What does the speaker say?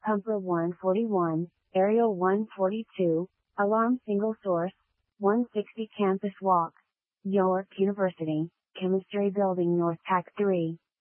Pumper 141, Aerial 142, Alarm Single Source, 160 Campus Walk, York University, Chemistry Building North Pack 3.